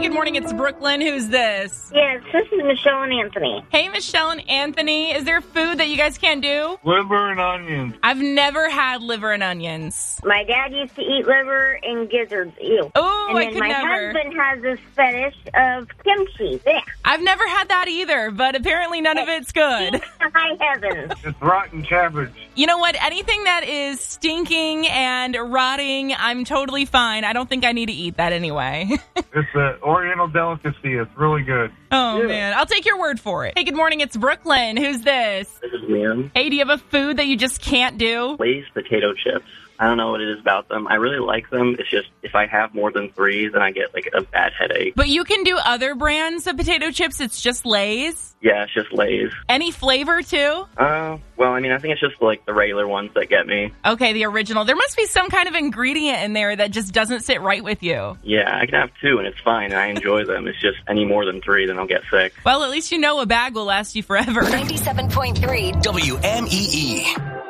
good morning. It's Brooklyn. Who's this? Yes, this is Michelle and Anthony. Hey, Michelle and Anthony. Is there food that you guys can't do? Liver and onions. I've never had liver and onions. My dad used to eat liver and gizzards. Ew. Oh, and I then could my never. husband has this fetish of kimchi. Yeah. I've never had that either, but apparently none of it's good. High heavens. It's rotten cabbage. You know what? Anything that is stinking and rotting, I'm totally fine. I don't think I need to eat that anyway. It's an Oriental delicacy. It's really good. Oh, man. I'll take your word for it. Hey, good morning. It's Brooklyn. Who's this? This is Liam. Hey, do you have a food that you just can't do? Lay's potato chips. I don't know what it is about them. I really like them. It's just if I have more than 3, then I get like a bad headache. But you can do other brands of potato chips. It's just Lay's. Yeah, it's just Lay's. Any flavor, too? Well, I mean, I think it's just like the regular ones that get me. Okay, the original. There must be some kind of ingredient in there that just doesn't sit right with you. Yeah, I can have 2 and it's fine. And I enjoy them. It's just any more than 3, then I'll get sick. Well, at least you know a bag will last you forever. 97.3 WMEE.